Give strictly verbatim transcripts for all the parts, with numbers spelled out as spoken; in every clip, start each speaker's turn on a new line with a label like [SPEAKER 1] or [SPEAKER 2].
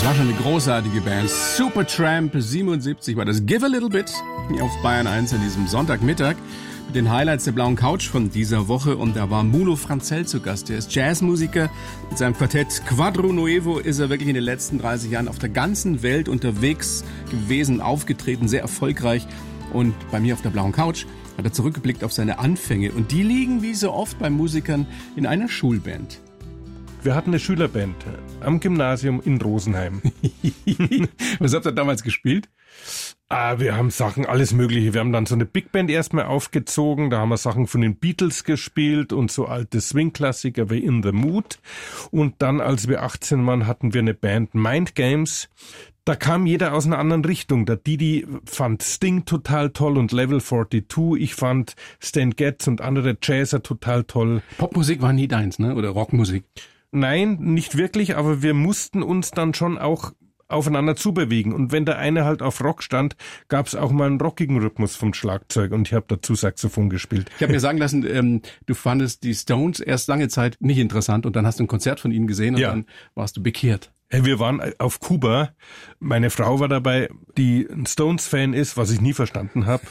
[SPEAKER 1] Das war schon eine großartige Band. Supertramp, siebenundsiebzig war das. Give a Little Bit auf Bayern eins an diesem Sonntagmittag mit den Highlights der blauen Couch von dieser Woche. Und da war Mulo Franzell zu Gast. Der ist Jazzmusiker. Mit seinem Quartett Quadro Nuevo ist er wirklich in den letzten dreißig Jahren auf der ganzen Welt unterwegs gewesen, aufgetreten, sehr erfolgreich. Und bei mir auf der blauen Couch hat er zurückgeblickt auf seine Anfänge. Und die liegen wie so oft bei Musikern in einer Schulband.
[SPEAKER 2] Wir hatten eine Schülerband am Gymnasium in Rosenheim.
[SPEAKER 1] Was habt ihr damals gespielt?
[SPEAKER 2] Ah, wir haben Sachen, alles Mögliche. Wir haben dann so eine Big Band erstmal aufgezogen. Da haben wir Sachen von den Beatles gespielt und so alte Swing-Klassiker wie In the Mood. Und dann, als wir achtzehn waren, hatten wir eine Band Mind Games. Da kam jeder aus einer anderen Richtung. Der Didi fand Sting total toll und Level zweiundvierzig. Ich fand Stan Getz und andere Jazzer total toll.
[SPEAKER 1] Popmusik war nie deins, ne? Oder Rockmusik?
[SPEAKER 2] Nein, nicht wirklich, aber wir mussten uns dann schon auch aufeinander zubewegen. Und wenn der eine halt auf Rock stand, gab es auch mal einen rockigen Rhythmus vom Schlagzeug und ich habe dazu Saxophon gespielt.
[SPEAKER 1] Ich habe mir sagen lassen, ähm, du fandest die Stones erst lange Zeit nicht interessant und dann hast du ein Konzert von ihnen gesehen und ja. Dann warst du bekehrt.
[SPEAKER 2] Wir waren auf Kuba. Meine Frau war dabei, die ein Stones-Fan ist, was ich nie verstanden habe.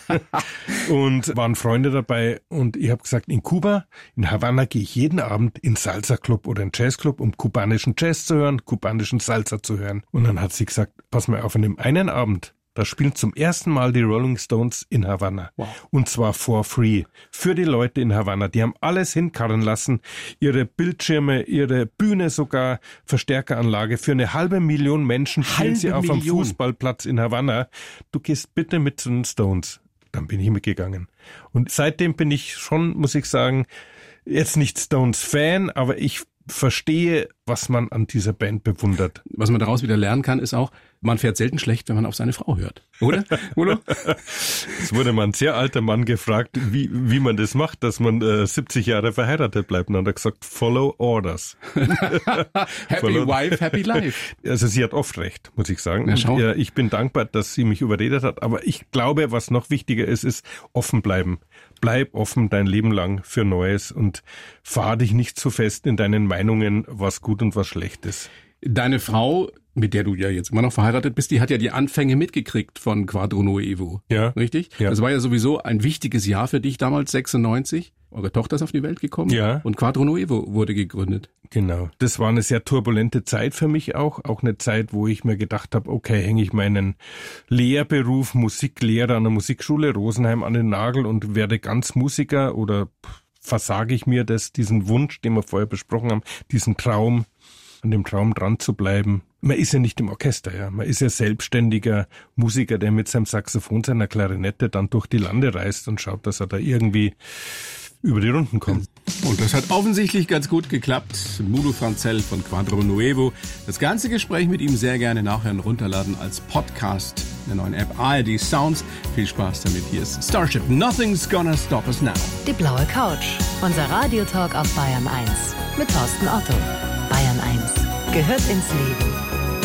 [SPEAKER 2] Und waren Freunde dabei. Und ich habe gesagt, in Kuba, in Havanna, gehe ich jeden Abend in Salsa-Club oder in Jazz-Club, um kubanischen Jazz zu hören, kubanischen Salsa zu hören. Und dann hat sie gesagt, pass mal auf, an dem einen Abend, da spielen zum ersten Mal die Rolling Stones in Havanna. Wow. Und zwar for free. Für die Leute in Havanna. Die haben alles hinkarren lassen. Ihre Bildschirme, ihre Bühne sogar, Verstärkeranlage. Für eine halbe Million Menschen spielen sie auf einem Fußballplatz in Havanna. Du gehst bitte mit zu den Stones. Dann bin ich mitgegangen. Und seitdem bin ich schon, muss ich sagen, jetzt nicht Stones-Fan, aber ich verstehe, was man an dieser Band bewundert.
[SPEAKER 1] Was man daraus wieder lernen kann, ist auch, man fährt selten schlecht, wenn man auf seine Frau hört. Oder? Oder?
[SPEAKER 2] Es wurde mal ein sehr alter Mann gefragt, wie, wie man das macht, dass man äh, siebzig Jahre verheiratet bleibt. Und dann hat er gesagt, follow orders.
[SPEAKER 1] Happy follow wife, happy life.
[SPEAKER 2] Also sie hat oft recht, muss ich sagen.
[SPEAKER 1] Na, schau.
[SPEAKER 2] Und, äh, ich bin dankbar, dass sie mich überredet hat. Aber ich glaube, was noch wichtiger ist, ist offen bleiben. Bleib offen dein Leben lang für Neues und fahr dich nicht zu fest in deinen Meinungen, was gut und was schlecht ist.
[SPEAKER 1] Deine Frau, mit der du ja jetzt immer noch verheiratet bist, die hat ja die Anfänge mitgekriegt von Quadro Nuevo. Ja. Richtig? Ja. Das war ja sowieso ein wichtiges Jahr für dich damals, sechsundneunzig. Eure Tochter ist auf die Welt gekommen. Ja. Und Quadro Nuevo wurde gegründet.
[SPEAKER 2] Genau. Das war eine sehr turbulente Zeit für mich auch. Auch eine Zeit, wo ich mir gedacht habe, okay, hänge ich meinen Lehrberuf Musiklehrer an der Musikschule Rosenheim an den Nagel und werde ganz Musiker oder versage ich mir das, diesen Wunsch, den wir vorher besprochen haben, diesen Traum, an dem Traum dran zu bleiben. Man ist ja nicht im Orchester, ja. Man ist ja selbstständiger Musiker, der mit seinem Saxophon, seiner Klarinette dann durch die Lande reist und schaut, dass er da irgendwie über die Runden kommt.
[SPEAKER 1] Und das hat offensichtlich ganz gut geklappt. Mulo Franzell von Quadro Nuevo. Das ganze Gespräch mit ihm sehr gerne nachher runterladen als Podcast in der neuen App A R D Sounds. Viel Spaß damit. Hier ist Starship. Nothing's gonna stop us now.
[SPEAKER 3] Die blaue Couch. Unser Radiotalk auf Bayern eins. Mit Thorsten Otto. Bayern eins gehört ins Leben.